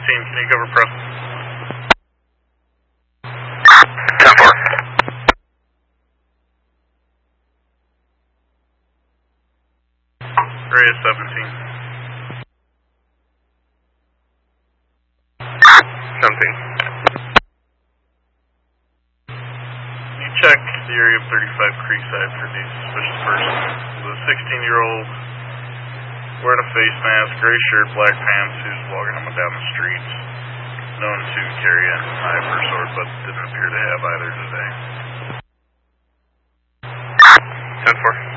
Can you cover press? 10-4. Area 17. 17. You check the area of 35 Creekside for the suspicious person. The 16-year-old wearing a face mask, gray shirt, black pants, who's walking up and down the street. Known to carry a knife or sword, but didn't appear to have either today. 10-4.